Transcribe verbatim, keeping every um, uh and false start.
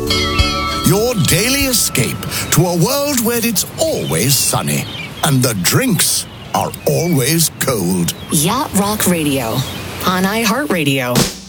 Your daily escape to a world where it's always sunny and the drinks are always cold. Yacht Rock Radio on iHeartRadio.